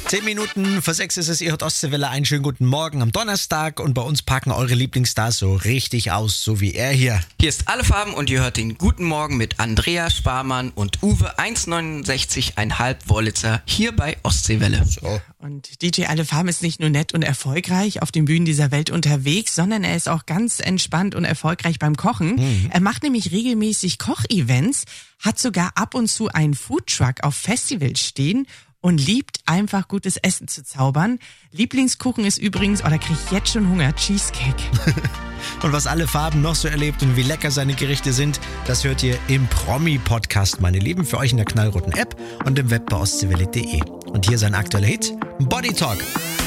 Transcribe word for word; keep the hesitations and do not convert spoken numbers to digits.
Zehn Minuten vor sechs ist es, ihr hört Ostseewelle. Einen schönen guten Morgen am Donnerstag und bei uns packen eure Lieblingsstars so richtig aus, so wie er hier. Hier ist Alle Farben und ihr hört den Guten Morgen mit Andrea Sparmann und Uwe eins Komma neunundsechzig Komma fünf Wollitzer hier bei Ostseewelle. So. Und D J Alle Farben ist nicht nur nett und erfolgreich auf den Bühnen dieser Welt unterwegs, sondern er ist auch ganz entspannt und erfolgreich beim Kochen. Mhm. Er macht nämlich regelmäßig Kochevents, hat sogar ab und zu einen Foodtruck auf Festivals stehen und liebt einfach gutes Essen zu zaubern. Lieblingskuchen ist übrigens, oh, da krieg ich jetzt schon Hunger, Cheesecake. Und was Alle Farben noch so erlebt und wie lecker seine Gerichte sind, das hört ihr im Promi-Podcast, meine Lieben, für euch in der knallroten App und im Web bei ostseewelle punkt de. Und hier sein aktueller Hit, Body Talk.